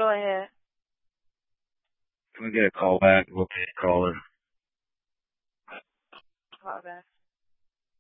Go ahead. Can we get a call back? We'll take a caller. Call back.